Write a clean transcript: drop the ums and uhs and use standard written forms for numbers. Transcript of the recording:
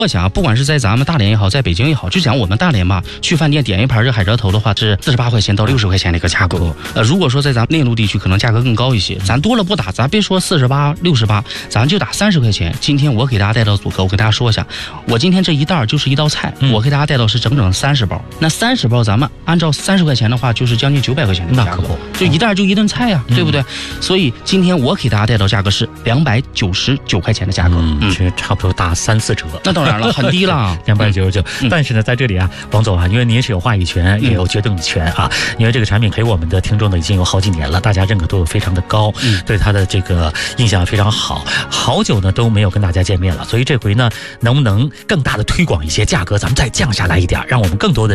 我想不管是在咱们大连也好，在北京也好，就讲我们大连吧，去饭店点一盘这海蜇头的话是48块钱到60块钱的一个价格。如果说在咱们内陆地区，可能价格更高一些。咱多了不打，咱别说48、68，咱就打30块钱。今天我给大家带到组合，我给大家说一下，我今天这一袋就是一道菜，我给大家带到是整整30包。那30包咱们按照30块钱的话，就是将近900块钱的价格，就一袋就一顿菜呀，对不对？所以今天我给大家带到价格是299块钱的价格， 其实差不多打3、4折。 那当然了，很低了 ，299。但是呢，在这里啊，王总啊，因为您是有话语权，也有决定权啊。因为这个产品陪我们的听众呢已经有好几年了，大家认可度非常的高，对它的这个印象非常好。好久呢都没有跟大家见面了，所以这回呢，能不能更大的推广一些价格，咱们再降下来一点，让我们更多的